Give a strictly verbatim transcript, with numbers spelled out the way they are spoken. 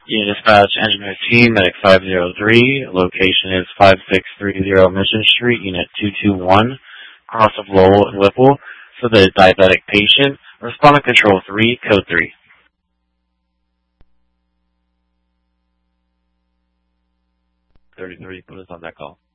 You dispatch engineer team, medic five zero three. Location is five six three zero Mission Street, unit two two one, cross of Lowell and Whipple. For the diabetic patient, respond to control three, code three. thirty-three, put us on that call.